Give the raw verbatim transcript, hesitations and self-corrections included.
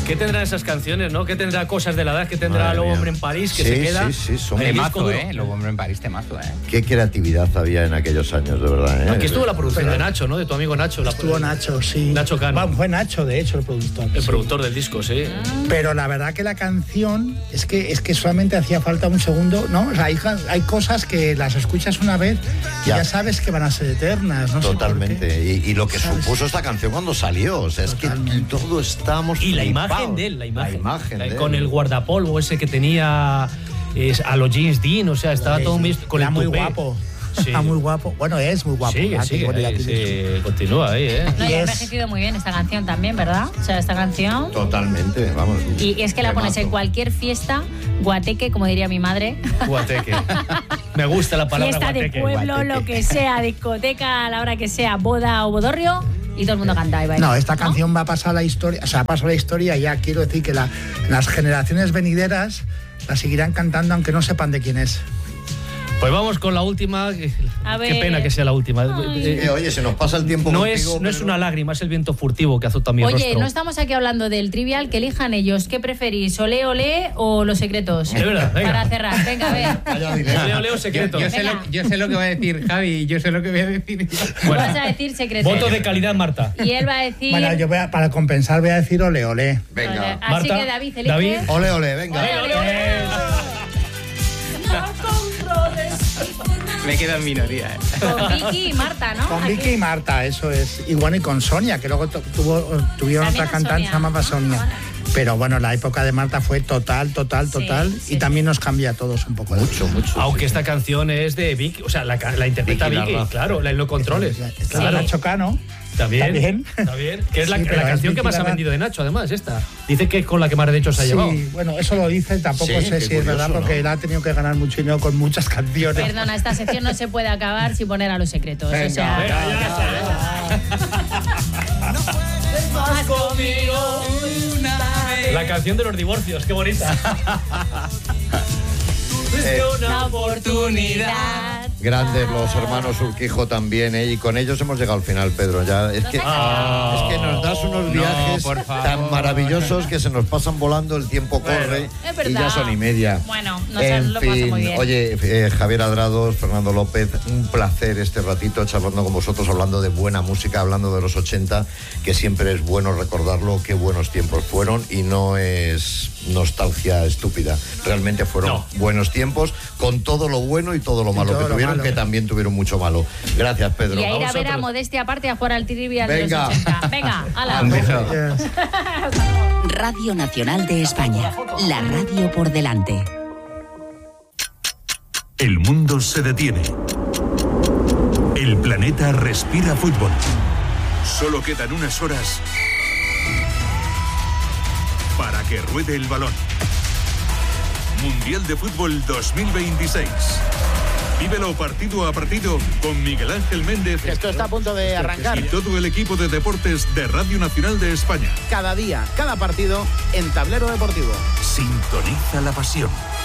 ¿Qué tendrán esas canciones, no? ¿Qué tendrá Cosas de la Edad? ¿Qué tendrá Lobo Hombre en París? Que sí, se queda... Sí, sí, son temazo, ¿eh? Lobo Hombre en París, temazo, ¿eh? Qué creatividad había en aquellos años, de verdad, ¿eh? Aquí estuvo la producción Pero, de Nacho, ¿no? De tu amigo Nacho. La estuvo Nacho, sí. Nacho Cano. Bueno, fue Nacho, de hecho, el productor. El sí. productor del disco, sí. Pero la verdad que la canción es que es que solamente hacía falta un segundo, ¿no? O sea, hay, hay cosas que las escuchas una vez y ya, ya sabes que van a ser eternas, ¿no? Totalmente. Sé y, y lo que ¿sabes? supuso esta canción cuando salió, o sea, es Totalmente. que todo estábamos Y la flipados. imagen de él, la imagen. La imagen de Con él. el guardapolvo ese que tenía es, a los James Dean, o sea, estaba Sí, todo sí. mis, con Era el muy tupé. guapo. Sí. Está muy guapo. Bueno, es muy guapo. Sigue, ah, sigue, bueno, ya ahí, tienes- sí, continúa ahí, ¿eh? No, y Y ha es- envejecido muy bien esta canción también, ¿verdad? O sea, esta canción... Totalmente, vamos. Y es que la pones en temazo. cualquier fiesta, guateque, como diría mi madre. Guateque. Me gusta la palabra Fiesta de guateque. pueblo, guateque. lo que sea, discoteca, a la hora que sea, boda o bodorrio, y todo el mundo canta y baila. No, esta canción va a pasar a la historia, o sea, pasa a la historia y ya quiero decir que la, las generaciones venideras la seguirán cantando aunque no sepan de quién es. Pues vamos con la última. A Qué ver. pena que sea la última. Ay. Eh, oye, se nos pasa el tiempo No contigo, es, no es Pedro. una lágrima, es el viento furtivo que azota mi Oye, rostro. no estamos aquí hablando del trivial, que elijan ellos. ¿Qué preferís, olé, olé o los secretos? De verdad, venga. Para cerrar, venga, a ver. Vaya dilema. Leo, leo secretos. Yo, yo, sé Venga. lo, yo sé lo que va a decir Javi, yo sé lo que voy a decir yo. Bueno. Vas a decir secretos. Voto de calidad, Marta. Y él va a decir... Bueno, yo voy a, para compensar voy a decir ole, ole. Venga. Así Marta, que David, elige... David. Ole, ole, venga. Ole, ole, ole. Me quedo en minoría, ¿eh? Con Vicky y Marta, ¿no? Con Aquí. Vicky y Marta, eso es. Y bueno, y con Sonia, que luego tu- tuvo, tuvieron También otra a cantante, Sonia. se llamaba Ah, Sonia. vale. Pero bueno, la época de Marta fue total, total, Sí, total. sí, y también sí. nos cambia a todos un poco. Mucho, mucho. Aunque sí, esta sí. canción es de Vicky, o sea, la, ca- la interpreta Vicky Vicky, Larraz. claro, la en los controles. Está Claro. Nacho Cano. También, También. también. Que es la, Sí, la pero es canción que Vicky más ha Larraz. vendido de Nacho, además, esta. Dice que es con la que más derechos se ha llevado. Sí, bueno, eso lo dice, tampoco Sí, sé qué si es verdad, curioso, porque ¿no? él ha tenido que ganar mucho dinero con muchas canciones. Perdona, esta sección no se puede acabar sin poner a los secretos. Venga, o sea, Venga, ya. La canción de los divorcios, qué bonita. Eh, una oportunidad. Grandes los hermanos Urquijo también, ¿eh? Y con ellos hemos llegado al final, Pedro. Ya es que, Ah. es que nos das unos No, viajes por favor. tan maravillosos que se nos pasan volando, el tiempo corre Es verdad. y ya son y media. Bueno, nos en lo pasamos fin, muy bien. oye, eh, Javier Adrados, Fernando López, un placer este ratito charlando con vosotros, hablando de buena música, hablando de los ochenta, que siempre es bueno recordarlo, qué buenos tiempos fueron y no es nostalgia estúpida. Realmente fueron No. buenos tiempos, con todo lo bueno y todo lo malo todo que lo tuvieron, malo. que también tuvieron mucho malo. Gracias, Pedro. Y a ir a ver a vosotros. Modestia aparte a jugar al trivial de Venga. los ochenta. Venga, ala. Un beso. Yes. Radio Nacional de España. La radio por delante. El mundo se detiene. El planeta respira fútbol. Solo quedan unas horas para que ruede el balón. Mundial de Fútbol dos mil veintiséis. Vívelo partido a partido con Miguel Ángel Méndez Esto está a punto de arrancar. y todo el equipo de deportes de Radio Nacional de España. Cada día, cada partido en Tablero Deportivo. Sintoniza la pasión.